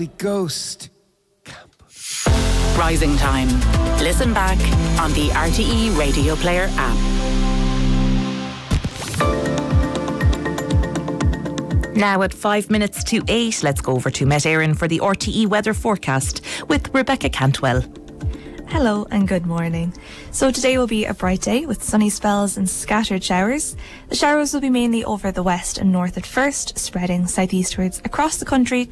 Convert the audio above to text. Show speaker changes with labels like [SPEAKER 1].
[SPEAKER 1] ugly ghost.
[SPEAKER 2] Rising Time. Listen back on the RTE Radio Player app.
[SPEAKER 3] Now at 5 minutes to 8, let's go over to Met Éireann for the RTE weather forecast with Rebecca Cantwell.
[SPEAKER 4] Hello and good morning. So today will be a bright day with sunny spells and scattered showers. The showers will be mainly over the west and north at first, spreading southeastwards across the country